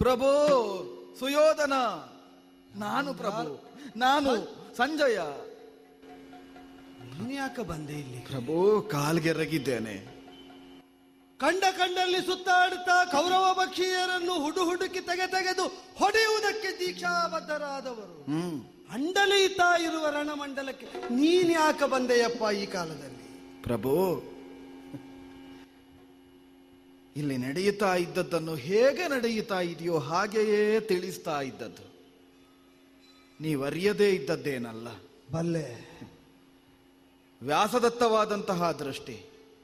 ಪ್ರಭು ಸುಯೋಧನ, ನಾನು ಪ್ರಭು, ನಾನು ಸಂಜಯ. ನೀನ್ಯಾಕ ಬಂದೆ ಇಲ್ಲಿ? ಪ್ರಭು, ಕಾಲ್ಗೆರಗಿದ್ದೇನೆ. ಕಂಡಲ್ಲಿ ಸುತ್ತಾಡುತ್ತಾ ಕೌರವ ಭಕ್ಷೀಯರನ್ನು ಹುಡುಕಿ ತೆಗೆದು ಹೊಡೆಯುವುದಕ್ಕೆ ದೀಕ್ಷಾಬದ್ಧರಾದವರು ಅಂಡಲೀತಾ ಇರುವ ರಣಮಂಡಲಕ್ಕೆ ನೀನ್ಯಾಕ ಬಂದೆಯಪ್ಪ ಈ ಕಾಲದಲ್ಲಿ? ಪ್ರಭು, ಇಲ್ಲಿ ನಡೆಯುತ್ತಾ ಇದ್ದದ್ದನ್ನು ಹೇಗೆ ನಡೆಯುತ್ತಾ ಇದೆಯೋ ಹಾಗೆಯೇ ತಿಳಿಸ್ತಾ ಇದ್ದದ್ದು. ನೀವರಿಯದೇ ಇದ್ದದ್ದೇನಲ್ಲ. ಬಲ್ಲೆ. ವ್ಯಾಸದತ್ತವಾದಂತಹ ದೃಷ್ಟಿ.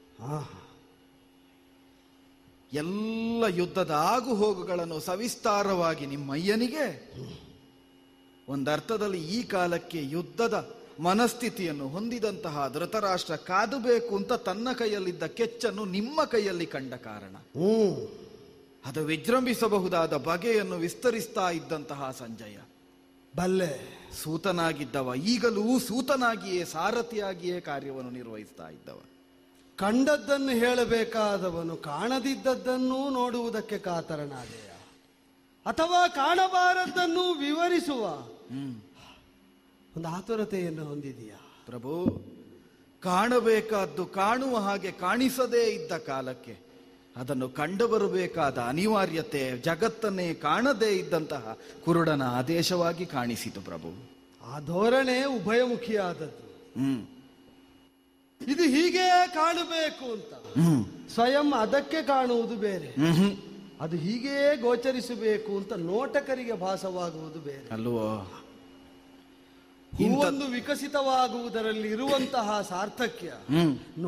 ಎಲ್ಲ ಯುದ್ಧದ ಆಗು ಹೋಗುಗಳನ್ನು ಸವಿಸ್ತಾರವಾಗಿ ನಿಮ್ಮಯ್ಯನಿಗೆ ಒಂದರ್ಥದಲ್ಲಿ ಈ ಕಾಲಕ್ಕೆ ಯುದ್ಧದ ಮನಸ್ಥಿತಿಯನ್ನು ಹೊಂದಿದಂತಹ ಧೃತರಾಷ್ಟ್ರ ಕಾದುಬೇಕು ಅಂತ ತನ್ನ ಕೈಯಲ್ಲಿದ್ದ ಕೆಚ್ಚನ್ನು ನಿಮ್ಮ ಕೈಯಲ್ಲಿ ಕಂಡ ಕಾರಣ ಅದು ವಿಜೃಂಭಿಸಬಹುದಾದ ಬಗೆಯನ್ನು ವಿಸ್ತರಿಸ್ತಾ ಇದ್ದಂತಹ ಸಂಜಯ. ಬಲ್ಲೆ. ಸೂತನಾಗಿದ್ದವ ಈಗಲೂ ಸೂತನಾಗಿಯೇ ಸಾರಥಿಯಾಗಿಯೇ ಕಾರ್ಯವನ್ನು ನಿರ್ವಹಿಸ್ತಾ ಇದ್ದವ. ಕಂಡದ್ದನ್ನು ಹೇಳಬೇಕಾದವನು ಕಾಣದಿದ್ದದ್ದನ್ನು ನೋಡುವುದಕ್ಕೆ ಕಾತರನಾದೆಯ, ಅಥವಾ ಕಾಣಬಾರದ್ದನ್ನು ವಿವರಿಸುವ ಒಂದು ಆತುರತೆಯನ್ನು ಹೊಂದಿದೆಯಾ? ಪ್ರಭು, ಕಾಣಬೇಕಾದ್ದು ಕಾಣುವ ಹಾಗೆ ಕಾಣಿಸದೇ ಇದ್ದ ಕಾಲಕ್ಕೆ ಅದನ್ನು ಕಂಡು ಬರಬೇಕಾದ ಅನಿವಾರ್ಯತೆ ಜಗತ್ತನ್ನೇ ಕಾಣದೇ ಇದ್ದಂತಹ ಕುರುಡನ ಆದೇಶವಾಗಿ ಕಾಣಿಸಿತು ಪ್ರಭು. ಆ ಧೋರಣೆ ಉಭಯಮುಖಿಯಾದದ್ದು. ಇದು ಹೀಗೆ ಕಾಣಬೇಕು ಅಂತ ಸ್ವಯಂ ಅದಕ್ಕೆ ಕಾಣುವುದು ಬೇರೆ, ಅದು ಹೀಗೇ ಗೋಚರಿಸಬೇಕು ಅಂತ ನೋಟಕರಿಗೆ ಭಾಸವಾಗುವುದು ಬೇರೆ ಅಲ್ವೋ? ಹೂವೊಂದು ವಿಕಸಿತವಾಗುವುದರಲ್ಲಿ ಇರುವಂತಹ ಸಾರ್ಥಕ್ಯ